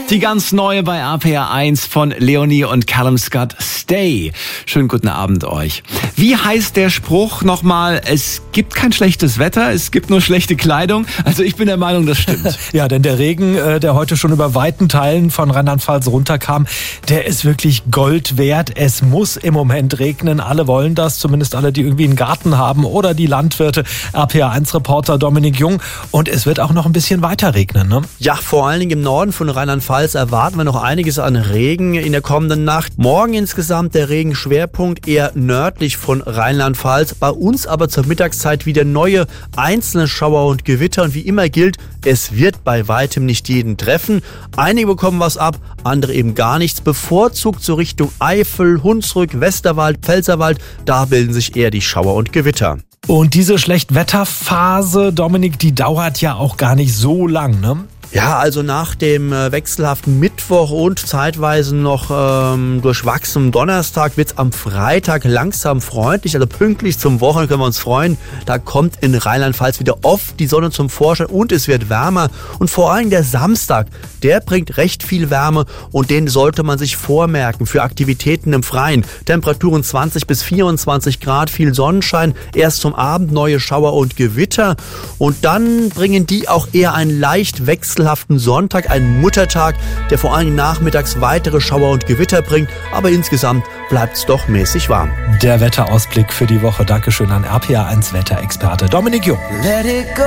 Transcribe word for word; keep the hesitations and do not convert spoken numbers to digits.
Die ganz neue bei R P R eins von Leonie und Callum Scott, Stay. Schönen guten Abend euch. Wie heißt der Spruch nochmal? Es gibt kein schlechtes Wetter, es gibt nur schlechte Kleidung. Also ich bin der Meinung, das stimmt. Ja, denn der Regen, der heute schon über weiten Teilen von Rheinland-Pfalz runterkam, der ist wirklich Gold wert. Es muss im Moment regnen. Alle wollen das, zumindest alle, die irgendwie einen Garten haben oder die Landwirte. R P R eins Reporter Dominik Jung. Und es wird auch noch ein bisschen weiter regnen, ne? Ja, vor allen Dingen im Norden von Rheinland-Pfalz erwarten wir noch einiges an Regen in der kommenden Nacht. Morgen insgesamt der Regenschwerpunkt eher nördlich von Rheinland-Pfalz. Bei uns aber zur Mittagszeit wieder neue einzelne Schauer und Gewitter. Und wie immer gilt, es wird bei weitem nicht jeden treffen. Einige bekommen was ab, andere eben gar nichts. Bevorzugt so Richtung Eifel, Hunsrück, Westerwald, Pfälzerwald. Da bilden sich eher die Schauer und Gewitter. Und diese Schlechtwetterphase, Dominik, die dauert ja auch gar nicht so lang, ne? Ja, also nach dem äh, wechselhaften Mittwoch und zeitweise noch ähm, durchwachsenem Donnerstag wird's am Freitag langsam freundlich, also pünktlich zum Wochenende können wir uns freuen. Da kommt in Rheinland-Pfalz wieder oft die Sonne zum Vorschein und es wird wärmer. Und vor allem der Samstag, der bringt recht viel Wärme und den sollte man sich vormerken für Aktivitäten im Freien. Temperaturen zwanzig bis vierundzwanzig Grad, viel Sonnenschein, erst zum Abend neue Schauer und Gewitter. Und dann bringen die auch eher einen leicht wechselhaften Sonntag, einen Muttertag, der vor allem nachmittags weitere Schauer und Gewitter bringt. Aber insgesamt bleibt es doch mäßig warm. Der Wetterausblick für die Woche. Dankeschön an R P R eins Wetterexperte Dominik Jung. Let it go.